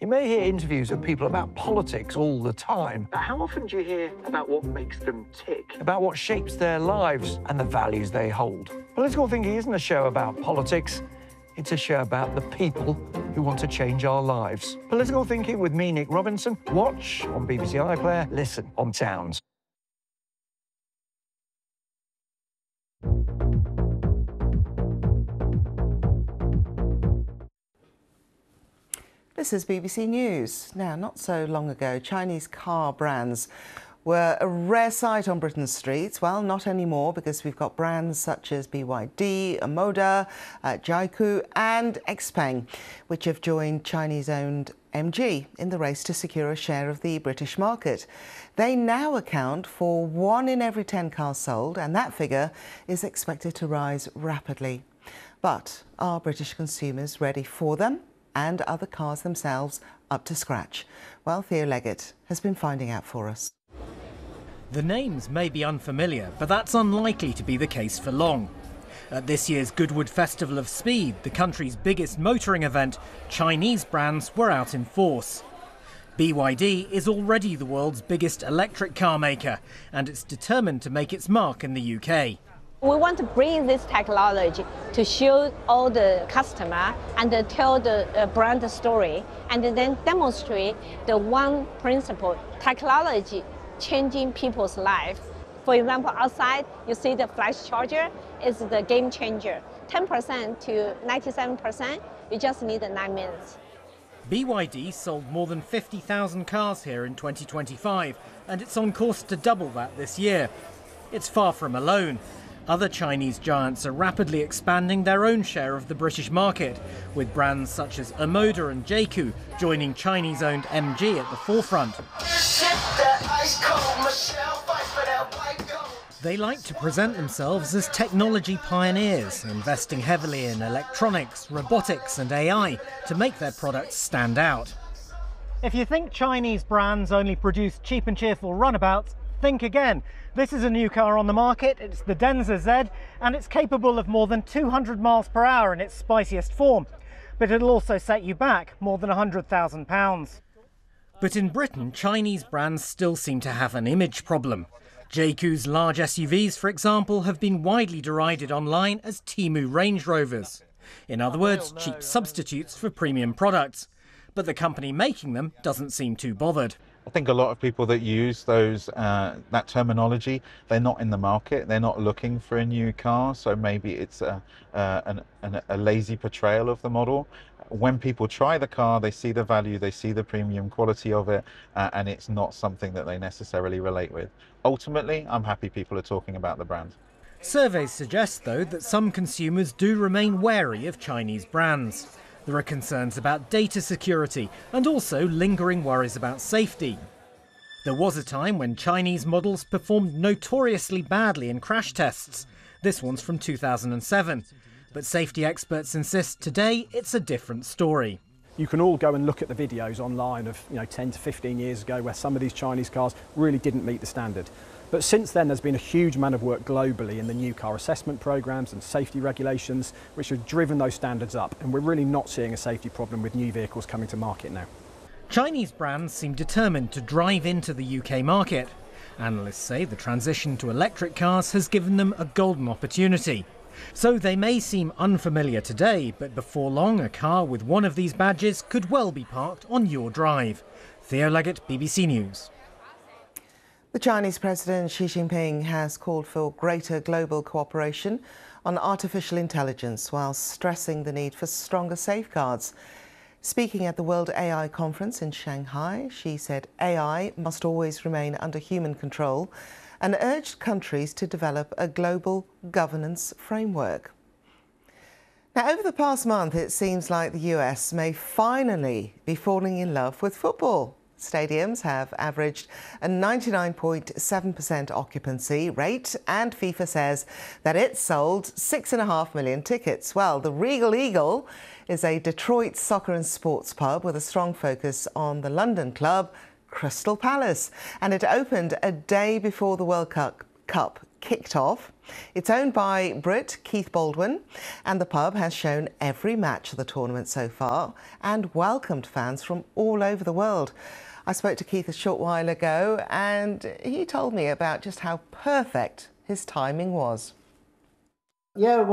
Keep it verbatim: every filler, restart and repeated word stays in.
You may hear interviews of people about politics all the time. But how often do you hear about what makes them tick? About what shapes their lives and the values they hold. Political Thinking isn't a show about politics. It's a show about the people who want to change our lives. Political Thinking with me, Nick Robinson. Watch on B B C iPlayer, listen on Towns. This is B B C News. Now, not so long ago, Chinese car brands were a rare sight on Britain's streets. Well, not anymore, because we've got brands such as B Y D, Omoda, uh, Jaikou and Xpeng, which have joined Chinese-owned M G in the race to secure a share of the British market. They now account for one in every ten cars sold, and that figure is expected to rise rapidly. But are British consumers ready for them? And are the cars themselves up to scratch? Well, Theo Leggett has been finding out for us. The names may be unfamiliar, but that's unlikely to be the case for long. At this year's Goodwood Festival of Speed, the country's biggest motoring event, Chinese brands were out in force. B Y D is already the world's biggest electric car maker, and it's determined to make its mark in the U K. We want to bring this technology to show all the customer and to tell the uh, brand story, and then demonstrate the one principle, technology changing people's life. For example, outside you see the flash charger is the game changer. ten percent to ninety-seven percent, you just need nine minutes. B Y D sold more than fifty thousand cars here in twenty twenty-five, and it's on course to double that this year. It's far from alone. Other Chinese giants are rapidly expanding their own share of the British market, with brands such as Omoda and Jaikou joining Chinese-owned M G at the forefront. They like to present themselves as technology pioneers, investing heavily in electronics, robotics and A I to make their products stand out. If you think Chinese brands only produce cheap and cheerful runabouts, think again. This is a new car on the market. It's the Denza Z, and it's capable of more than two hundred miles per hour in its spiciest form. But it'll also set you back more than one hundred thousand pounds. But in Britain, Chinese brands still seem to have an image problem. Jaikou's large S U Vs, for example, have been widely derided online as Temu Range Rovers. In other words, cheap substitutes for premium products. But the company making them doesn't seem too bothered. I think a lot of people that use those uh, that terminology, they're not in the market, they're not looking for a new car, so maybe it's a, uh, an, an, a lazy portrayal of the model. When people try the car, they see the value, they see the premium quality of it, uh, and it's not something that they necessarily relate with. Ultimately, I'm happy people are talking about the brand. Surveys suggest, though, that some consumers do remain wary of Chinese brands. There are concerns about data security and also lingering worries about safety. There was a time when Chinese models performed notoriously badly in crash tests. This one's from two thousand seven. But safety experts insist today it's a different story. You can all go and look at the videos online of you know, ten to fifteen years ago where some of these Chinese cars really didn't meet the standard. But since then, there's been a huge amount of work globally in the new car assessment programs and safety regulations, which have driven those standards up. And we're really not seeing a safety problem with new vehicles coming to market now. Chinese brands seem determined to drive into the U K market. Analysts say the transition to electric cars has given them a golden opportunity. So they may seem unfamiliar today, but before long, a car with one of these badges could well be parked on your drive. Theo Leggett, B B C News. The Chinese President Xi Jinping has called for greater global cooperation on artificial intelligence while stressing the need for stronger safeguards. Speaking at the World A I Conference in Shanghai, Xi said A I must always remain under human control and urged countries to develop a global governance framework. Now, over the past month, it seems like the U S may finally be falling in love with football. Stadiums have averaged a ninety-nine point seven percent occupancy rate, and FIFA says that it sold six and a half million tickets. Well, the Regal Eagle is a Detroit soccer and sports pub with a strong focus on the London club Crystal Palace, and it opened a day before the World Cup, Cup kicked off. It's owned by Brit Keith Baldwin, and the pub has shown every match of the tournament so far and welcomed fans from all over the world. I spoke to Keith a short while ago and he told me about just how perfect his timing was. Yeah,